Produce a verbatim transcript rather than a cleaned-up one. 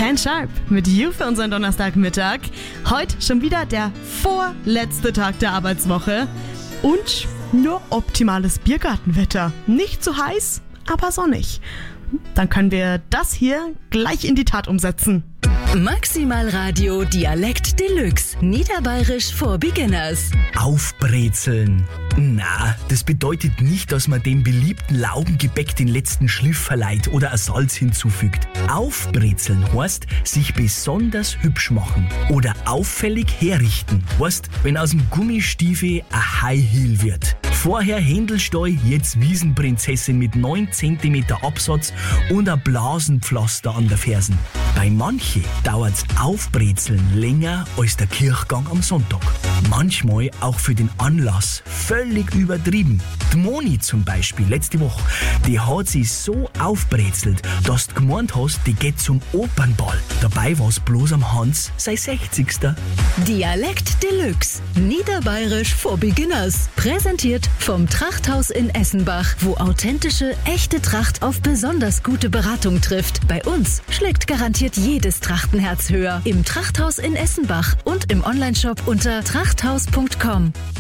Dan Sharp mit You für unseren Donnerstagmittag. Heute schon wieder der vorletzte Tag der Arbeitswoche und nur optimales Biergartenwetter. Nicht zu heiß, aber sonnig. Dann können wir das hier gleich in die Tat umsetzen. Maximal Radio Dialekt Deluxe. Niederbayerisch for Beginners. Aufbrezeln. Na, das bedeutet nicht, dass man dem beliebten Laugengebäck den letzten Schliff verleiht oder ein Salz hinzufügt. Aufbrezeln heißt, sich besonders hübsch machen oder auffällig herrichten. Heißt, wenn aus dem Gummistiefel ein High Heel wird. Vorher Händelstall, jetzt Wiesenprinzessin mit neun Zentimeter Absatz und ein Blasenpflaster an der Fersen. Bei manchen dauert's Aufbrezeln länger als der Kirchgang am Sonntag. Manchmal auch für den Anlass völlig übertrieben. Die Moni zum Beispiel, letzte Woche, die hat sich so aufbrezelt, dass du gemeint hast, die geht zum Opernball. Dabei war's bloß am Hans sein sechzigster. Dialekt Deluxe. Niederbayerisch for Beginners. Präsentiert vom Trachthaus in Essenbach, wo authentische, echte Tracht auf besonders gute Beratung trifft. Bei uns schlägt garantiert jedes Trachtenherz höher. Im Trachthaus in Essenbach und im Onlineshop unter trachthaus punkt com.